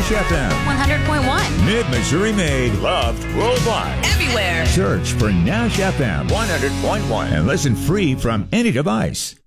Nash FM. 100.1. Mid-Missouri made. Loved worldwide. Everywhere. Search for Nash FM 100.1. and listen free from any device.